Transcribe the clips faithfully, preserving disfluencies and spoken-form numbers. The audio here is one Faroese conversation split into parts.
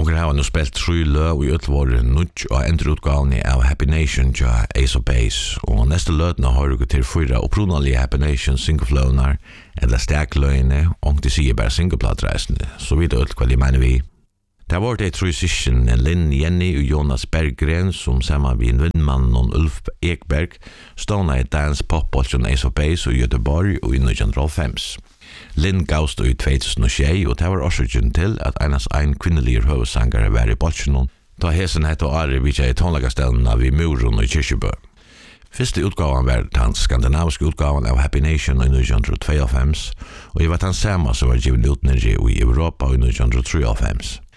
Onkel har nu spelt tre lø og i utlvåret nudge og endrutgavene av Happy Nation til Ace of Base. Og neste løtene har du til fyra opprunalige Happy Nation singleflowner, eller sterkløyene, og de sier bare singleplatreisende. Så vidt ut hva de mener vi. Det har vært et trusisjon Linn Jenny og Jonas Berggren som sammen med en vindmann og Ulf Ekberg stående i dance pop-bolsjen Ace of Base og Göteborg og i nitton oh fem. Linn gavst i two thousand six og det var årsøkjen til at enas ein kvinnelige høvesangere var i bolsjen da hesen hette og Ari vidtja i tonlagastellene ved Murun og Kyrkjebø. Første utgaven var den skandinaviske utgaven av Happy Nation i nitton oh fem og det var den samme som var givet ut nere i Europa i nitton oh fem.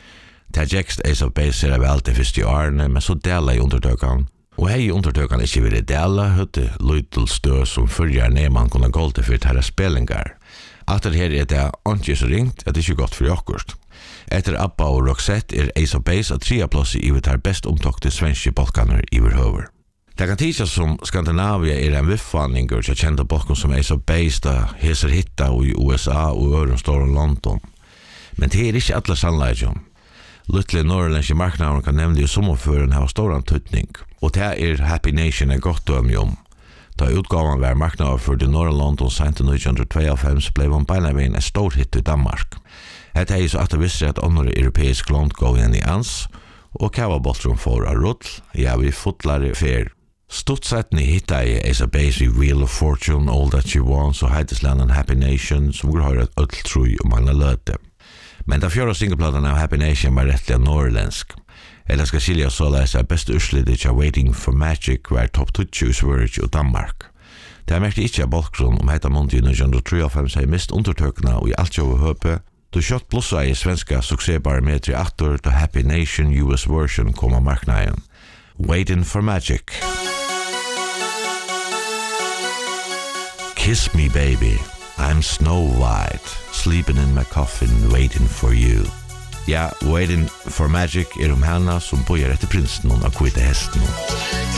Det gikst Ace of Base er vel til første årene, men så deler i undertøkene. Og hei undertøkene ikke ville dele, høtte Lytel stø som følger ned man kunne gå til for tære spillingar. Atter her er det ikke så ringt at det ikke godt for jokkert. Etter Abba og Roxette er Ace of Base at trea plass i tar best omtokte svenske bolkaner i overhøver. Det kan tidsas som Skandinavia er en viffanninger til kjente bolken som Ace of Base da heser hitta i U S A og øren står i London. Men det er ikke alle sannleggene. Luttle norrländske marknaden kan nemlig i sommerføren ha stor antydning, og det er Happy Nation er godt dømme om. Da utgaven var marknaden for det norra London sent i nitton oh fem ble man beinleveien en stor hit i Danmark. Hette er så at det visste at andre europeisk land går igjen i ans, og kavaboltrum for av rull, ja vi fotlare fer. Stutsetten i hitta i Ace of Base i Wheel of Fortune, All That You Want, så heideslanden Happy Nation, som går har et ødeltrui og mange løte. Men da fjorda singleplaten av Happy Nation var rettelig norrländsk. Eller skal skilja så lese at beste urslidet til Waiting for Magic var top twenty i Sverige og Danmark. Det er merkt ikke av Bolkron om heita måned i nitton oh fem seg mist undertøkna og i alt jo høpe. Du kjøtt plussa i svenska suksessbarometri atter da Happy Nation U S version kom av marknaden. Waiting for Magic. Kiss me baby. I'm Snow White, sleeping in my coffin, waiting for you. Ja, Waiting for Magic er om henne som bøyer etter prinsen og kvite hesten.